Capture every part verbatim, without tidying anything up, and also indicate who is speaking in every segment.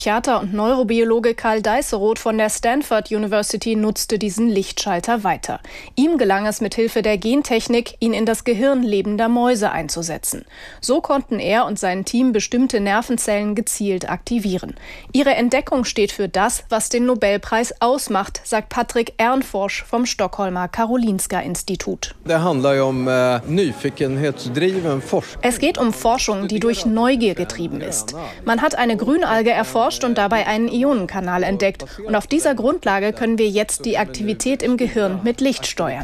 Speaker 1: Psychiater und Neurobiologe Karl Deisseroth von der Stanford University nutzte diesen Lichtschalter weiter. Ihm gelang es mit Hilfe der Gentechnik, ihn in das Gehirn lebender Mäuse einzusetzen. So konnten er und sein Team bestimmte Nervenzellen gezielt aktivieren. Ihre Entdeckung steht für das, was den Nobelpreis ausmacht, sagt Patrick Ernforsch vom Stockholmer Karolinska-Institut. Es geht um Forschung, die durch Neugier getrieben ist. Man hat eine Grünalge erforscht und dabei einen Ionenkanal entdeckt. Und auf dieser Grundlage können wir jetzt die Aktivität im Gehirn mit Licht steuern.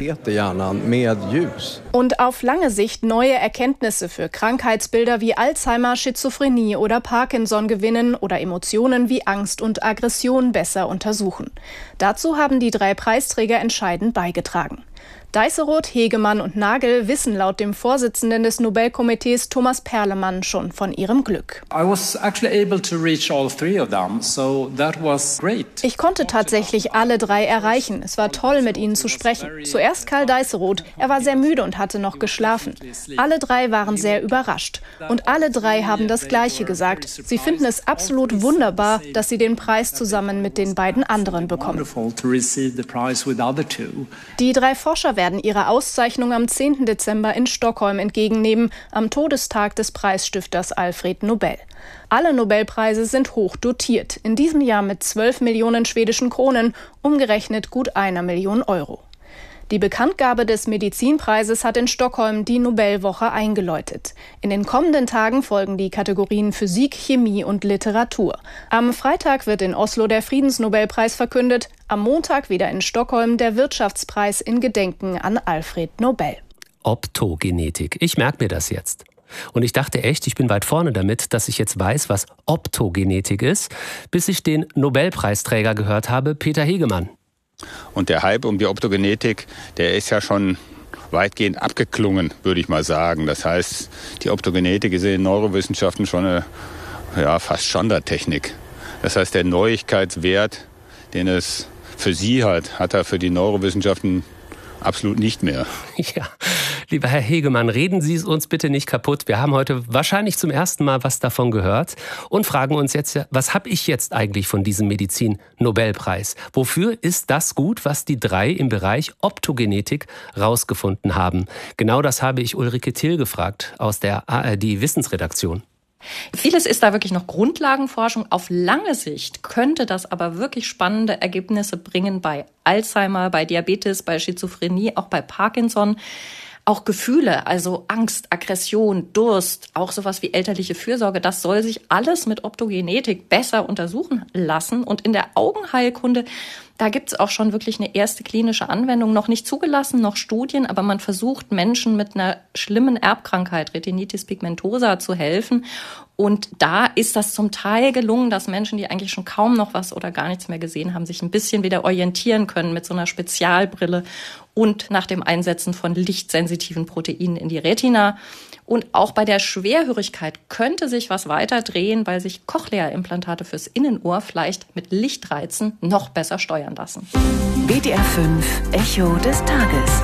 Speaker 1: Und auf lange Sicht neue Erkenntnisse für Krankheitsbilder wie Alzheimer, Schizophrenie oder Parkinson gewinnen oder Emotionen wie Angst und Aggression besser untersuchen. Dazu haben die drei Preisträger entscheidend beigetragen. Deisseroth, Hegemann und Nagel wissen laut dem Vorsitzenden des Nobelkomitees Thomas Perlemann schon von ihrem Glück. Ich konnte tatsächlich alle drei erreichen. Es war toll, mit ihnen zu sprechen. Zuerst Karl Deisseroth. Er war sehr müde und hatte noch geschlafen. Alle drei waren sehr überrascht. Und alle drei haben das Gleiche gesagt. Sie finden es absolut wunderbar, dass sie den Preis zusammen mit den beiden anderen bekommen. Die drei Forscher werden ihre Auszeichnung am zehnten Dezember in Stockholm entgegennehmen, am Todestag des Preisstifters Alfred Nobel. Alle Nobelpreise sind hoch dotiert, in diesem Jahr mit zwölf Millionen schwedischen Kronen, umgerechnet gut einer Million Euro. Die Bekanntgabe des Medizinpreises hat in Stockholm die Nobelwoche eingeläutet. In den kommenden Tagen folgen die Kategorien Physik, Chemie und Literatur. Am Freitag wird in Oslo der Friedensnobelpreis verkündet, am Montag wieder in Stockholm der Wirtschaftspreis in Gedenken an Alfred Nobel.
Speaker 2: Optogenetik. Ich merke mir das jetzt. Und ich dachte echt, ich bin weit vorne damit, dass ich jetzt weiß, was Optogenetik ist, bis ich den Nobelpreisträger gehört habe, Peter Hegemann.
Speaker 3: Und der Hype um die Optogenetik, der ist ja schon weitgehend abgeklungen, würde ich mal sagen. Das heißt, die Optogenetik ist in den Neurowissenschaften schon eine ja, fast Standardtechnik. Das heißt, der Neuigkeitswert, den es für Sie hat, hat er für die Neurowissenschaften absolut nicht mehr.
Speaker 2: Ja, lieber Herr Hegemann, reden Sie es uns bitte nicht kaputt. Wir haben heute wahrscheinlich zum ersten Mal was davon gehört und fragen uns jetzt, was habe ich jetzt eigentlich von diesem Medizin-Nobelpreis? Wofür ist das gut, was die drei im Bereich Optogenetik rausgefunden haben? Genau das habe ich Ulrike Thiel gefragt aus der A R D-Wissensredaktion.
Speaker 4: Vieles ist da wirklich noch Grundlagenforschung. Auf lange Sicht könnte das aber wirklich spannende Ergebnisse bringen bei Alzheimer, bei Diabetes, bei Schizophrenie, auch bei Parkinson. Auch Gefühle, also Angst, Aggression, Durst, auch sowas wie elterliche Fürsorge, das soll sich alles mit Optogenetik besser untersuchen lassen. Und in der Augenheilkunde, da gibt es auch schon wirklich eine erste klinische Anwendung, noch nicht zugelassen, noch Studien, aber man versucht Menschen mit einer schlimmen Erbkrankheit, Retinitis pigmentosa, zu helfen. Und da ist das zum Teil gelungen, dass Menschen, die eigentlich schon kaum noch was oder gar nichts mehr gesehen haben, sich ein bisschen wieder orientieren können mit so einer Spezialbrille und nach dem Einsetzen von lichtsensitiven Proteinen in die Retina. Und auch bei der Schwerhörigkeit könnte sich was weiter drehen, weil sich Cochlea-Implantate fürs Innenohr vielleicht mit Lichtreizen noch besser steuern lassen.
Speaker 5: B D R fünf Echo des Tages.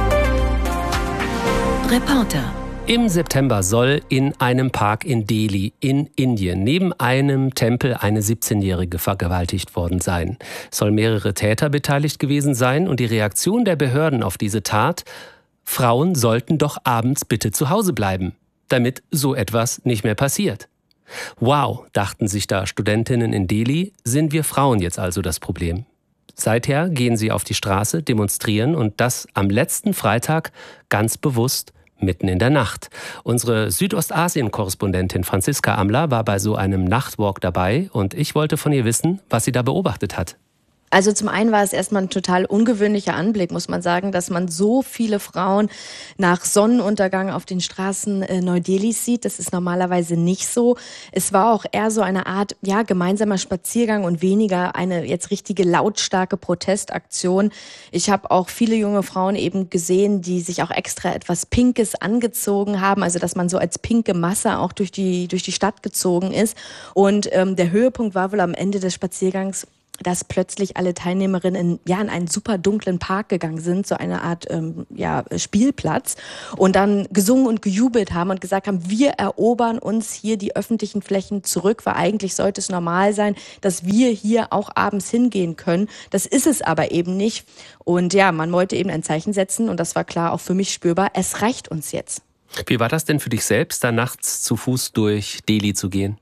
Speaker 5: Reporter.
Speaker 2: Im September soll in einem Park in Delhi in Indien neben einem Tempel eine siebzehnjährige vergewaltigt worden sein. Es soll mehrere Täter beteiligt gewesen sein und die Reaktion der Behörden auf diese Tat: Frauen sollten doch abends bitte zu Hause bleiben, damit so etwas nicht mehr passiert. Wow, dachten sich da Studentinnen in Delhi, sind wir Frauen jetzt also das Problem? Seither gehen sie auf die Straße, demonstrieren und das am letzten Freitag ganz bewusst mitten in der Nacht. Unsere Südostasien-Korrespondentin Franziska Amler war bei so einem Nachtwalk dabei und ich wollte von ihr wissen, was sie da beobachtet hat.
Speaker 6: Also zum einen war es erstmal ein total ungewöhnlicher Anblick, muss man sagen, dass man so viele Frauen nach Sonnenuntergang auf den Straßen äh, Neu-Delhis sieht. Das ist normalerweise nicht so. Es war auch eher so eine Art, ja, gemeinsamer Spaziergang und weniger eine jetzt richtige lautstarke Protestaktion. Ich habe auch viele junge Frauen eben gesehen, die sich auch extra etwas Pinkes angezogen haben, also dass man so als pinke Masse auch durch die durch die Stadt gezogen ist. Und ähm, der Höhepunkt war wohl am Ende des Spaziergangs, dass plötzlich alle Teilnehmerinnen in, ja, in einen super dunklen Park gegangen sind, so eine Art ähm, ja, Spielplatz, und dann gesungen und gejubelt haben und gesagt haben, wir erobern uns hier die öffentlichen Flächen zurück, weil eigentlich sollte es normal sein, dass wir hier auch abends hingehen können. Das ist es aber eben nicht. Und ja, man wollte eben ein Zeichen setzen und das war klar auch für mich spürbar, es reicht uns jetzt.
Speaker 2: Wie war das denn für dich selbst, da nachts zu Fuß durch Delhi zu gehen?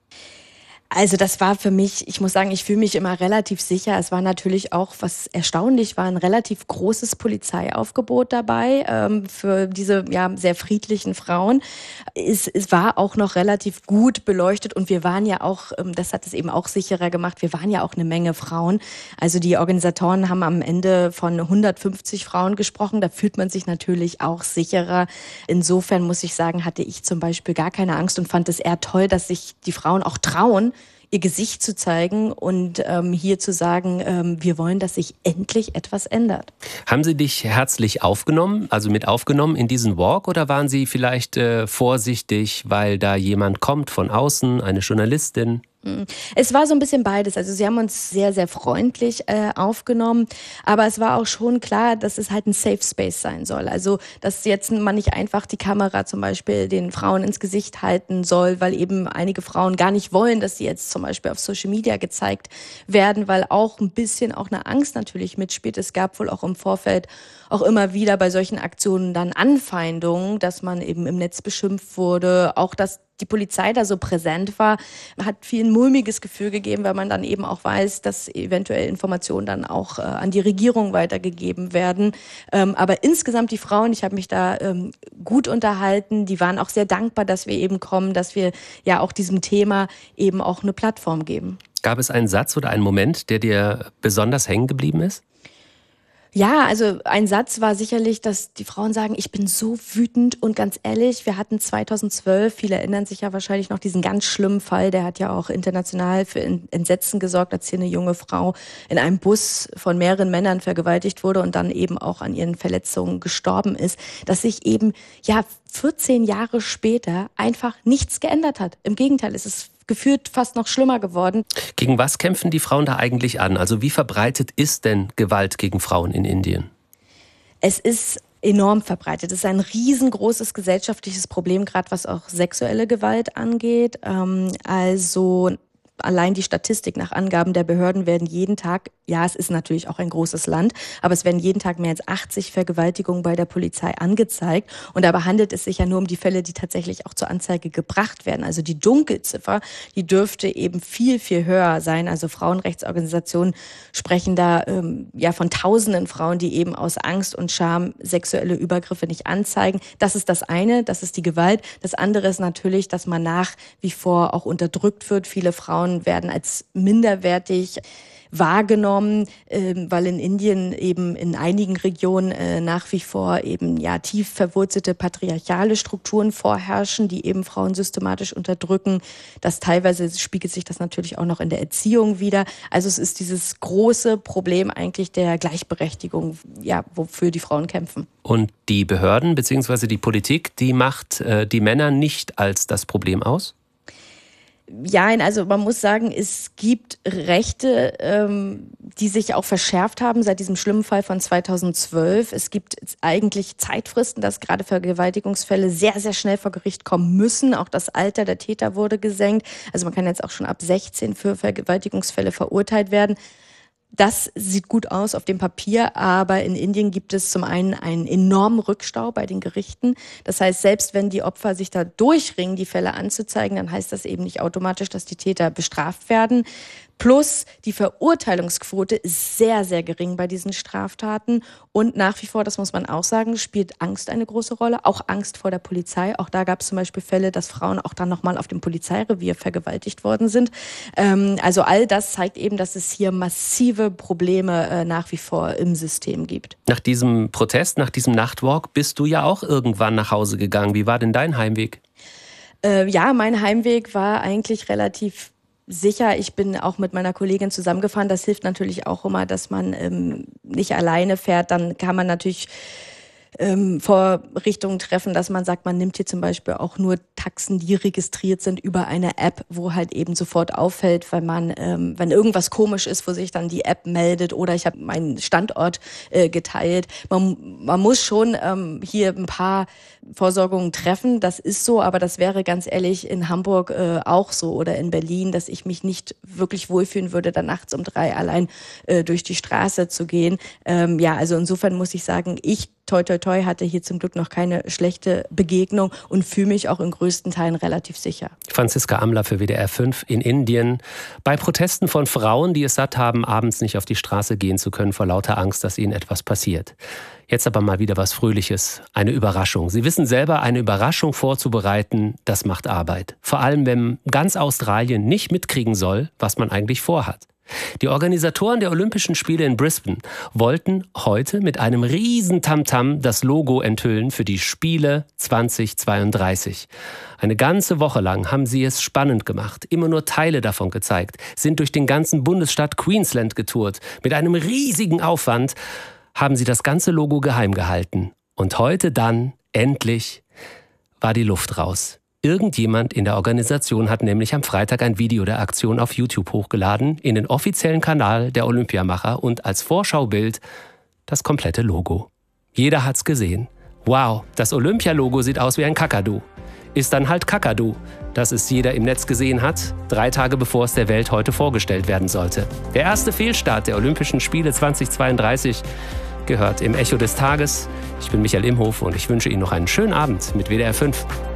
Speaker 6: Also das war für mich, ich muss sagen, ich fühle mich immer relativ sicher. Es war natürlich auch, was erstaunlich war, ein relativ großes Polizeiaufgebot dabei ähm, für diese ja sehr friedlichen Frauen. Es, es war auch noch relativ gut beleuchtet und wir waren ja auch, ähm, das hat es eben auch sicherer gemacht, wir waren ja auch eine Menge Frauen. Also die Organisatoren haben am Ende von hundertfünfzig Frauen gesprochen. Da fühlt man sich natürlich auch sicherer. Insofern muss ich sagen, hatte ich zum Beispiel gar keine Angst und fand es eher toll, dass sich die Frauen auch trauen, ihr Gesicht zu zeigen und ähm, hier zu sagen, ähm, wir wollen, dass sich endlich etwas ändert.
Speaker 2: Haben Sie dich herzlich aufgenommen, also mit aufgenommen in diesen Walk, oder waren Sie vielleicht äh, vorsichtig, weil da jemand kommt von außen, eine Journalistin?
Speaker 6: Es war so ein bisschen beides. Also sie haben uns sehr, sehr freundlich äh, aufgenommen, aber es war auch schon klar, dass es halt ein Safe Space sein soll. Also dass jetzt man nicht einfach die Kamera zum Beispiel den Frauen ins Gesicht halten soll, weil eben einige Frauen gar nicht wollen, dass sie jetzt zum Beispiel auf Social Media gezeigt werden, weil auch ein bisschen auch eine Angst natürlich mitspielt. Es gab wohl auch im Vorfeld auch immer wieder bei solchen Aktionen dann Anfeindungen, dass man eben im Netz beschimpft wurde, auch dass die Polizei da so präsent war, hat viel ein mulmiges Gefühl gegeben, weil man dann eben auch weiß, dass eventuell Informationen dann auch äh, an die Regierung weitergegeben werden. Ähm, aber insgesamt die Frauen, ich habe mich da ähm, gut unterhalten, die waren auch sehr dankbar, dass wir eben kommen, dass wir ja auch diesem Thema eben auch eine Plattform geben.
Speaker 2: Gab es einen Satz oder einen Moment, der dir besonders hängen geblieben ist?
Speaker 6: Ja, also ein Satz war sicherlich, dass die Frauen sagen, ich bin so wütend und ganz ehrlich, wir hatten zweitausendzwölf, viele erinnern sich ja wahrscheinlich noch diesen ganz schlimmen Fall, der hat ja auch international für Entsetzen gesorgt, als hier eine junge Frau in einem Bus von mehreren Männern vergewaltigt wurde und dann eben auch an ihren Verletzungen gestorben ist, dass sich eben ja vierzehn Jahre später einfach nichts geändert hat. Im Gegenteil, es ist gefühlt fast noch schlimmer geworden.
Speaker 2: Gegen was kämpfen die Frauen da eigentlich an? Also wie verbreitet ist denn Gewalt gegen Frauen in Indien?
Speaker 6: Es ist enorm verbreitet. Es ist ein riesengroßes gesellschaftliches Problem, gerade was auch sexuelle Gewalt angeht. Also allein die Statistik nach Angaben der Behörden werden jeden Tag, ja, es ist natürlich auch ein großes Land, aber es werden jeden Tag mehr als achtzig Vergewaltigungen bei der Polizei angezeigt. Und dabei handelt es sich ja nur um die Fälle, die tatsächlich auch zur Anzeige gebracht werden. Also die Dunkelziffer, die dürfte eben viel, viel höher sein. Also Frauenrechtsorganisationen sprechen da ähm, ja von tausenden Frauen, die eben aus Angst und Scham sexuelle Übergriffe nicht anzeigen. Das ist das eine, das ist die Gewalt. Das andere ist natürlich, dass man nach wie vor auch unterdrückt wird. Viele Frauen werden als minderwertig wahrgenommen, äh, weil in Indien eben in einigen Regionen äh, nach wie vor eben ja tief verwurzelte patriarchale Strukturen vorherrschen, die eben Frauen systematisch unterdrücken. Das teilweise spiegelt sich das natürlich auch noch in der Erziehung wider. Also es ist dieses große Problem eigentlich der Gleichberechtigung, ja, wofür die Frauen kämpfen.
Speaker 2: Und die Behörden bzw. die Politik, die macht äh, die Männer nicht als das Problem aus?
Speaker 6: Ja, also man muss sagen, es gibt Rechte, ähm, die sich auch verschärft haben seit diesem schlimmen Fall von zweitausendzwölf. Es gibt eigentlich Zeitfristen, dass gerade Vergewaltigungsfälle sehr, sehr schnell vor Gericht kommen müssen. Auch das Alter der Täter wurde gesenkt. Also man kann jetzt auch schon ab sechzehn für Vergewaltigungsfälle verurteilt werden. Das sieht gut aus auf dem Papier, aber in Indien gibt es zum einen einen enormen Rückstau bei den Gerichten. Das heißt, selbst wenn die Opfer sich da durchringen, die Fälle anzuzeigen, dann heißt das eben nicht automatisch, dass die Täter bestraft werden. Plus die Verurteilungsquote ist sehr, sehr gering bei diesen Straftaten. Und nach wie vor, das muss man auch sagen, spielt Angst eine große Rolle. Auch Angst vor der Polizei. Auch da gab es zum Beispiel Fälle, dass Frauen auch dann nochmal auf dem Polizeirevier vergewaltigt worden sind. Ähm, also all das zeigt eben, dass es hier massive Probleme äh, nach wie vor im System gibt.
Speaker 2: Nach diesem Protest, nach diesem Nachtwalk bist du ja auch irgendwann nach Hause gegangen. Wie war denn dein Heimweg?
Speaker 6: Äh, ja, mein Heimweg war eigentlich relativ sicher. Ich bin auch mit meiner Kollegin zusammengefahren. Das hilft natürlich auch immer, dass man ähm, nicht alleine fährt. Dann kann man natürlich ähm, Vorrichtungen treffen, dass man sagt, man nimmt hier zum Beispiel auch nur Taxen, die registriert sind über eine App, wo halt eben sofort auffällt, weil man, ähm, wenn irgendwas komisch ist, wo sich dann die App meldet oder ich habe meinen Standort äh, geteilt. Man, man muss schon ähm, hier ein paar Vorsorgungen treffen, das ist so, aber das wäre ganz ehrlich in Hamburg äh, auch so oder in Berlin, dass ich mich nicht wirklich wohlfühlen würde, dann nachts um drei allein äh, durch die Straße zu gehen. Ähm, ja, also insofern muss ich sagen, ich toi toi toi hatte hier zum Glück noch keine schlechte Begegnung und fühle mich auch in größten Teilen relativ sicher.
Speaker 2: Franziska Amler für W D R fünf in Indien. Bei Protesten von Frauen, die es satt haben, abends nicht auf die Straße gehen zu können, vor lauter Angst, dass ihnen etwas passiert. Jetzt aber mal wieder was Fröhliches, eine Überraschung. Sie wissen selber, eine Überraschung vorzubereiten, das macht Arbeit. Vor allem, wenn ganz Australien nicht mitkriegen soll, was man eigentlich vorhat. Die Organisatoren der Olympischen Spiele in Brisbane wollten heute mit einem riesen Tamtam das Logo enthüllen für die Spiele zweitausendzweiunddreißig. Eine ganze Woche lang haben sie es spannend gemacht, immer nur Teile davon gezeigt, sind durch den ganzen Bundesstaat Queensland getourt. Mit einem riesigen Aufwand haben sie das ganze Logo geheim gehalten. Und heute dann, endlich, war die Luft raus. Irgendjemand in der Organisation hat nämlich am Freitag ein Video der Aktion auf YouTube hochgeladen, in den offiziellen Kanal der Olympiamacher und als Vorschaubild das komplette Logo. Jeder hat's gesehen. Wow, das Olympialogo sieht aus wie ein Kakadu. Ist dann halt Kakadu, das es jeder im Netz gesehen hat, drei Tage bevor es der Welt heute vorgestellt werden sollte. Der erste Fehlstart der Olympischen Spiele zweitausendzweiunddreißig gehört im Echo des Tages. Ich bin Michael Imhof und ich wünsche Ihnen noch einen schönen Abend mit W D R fünf.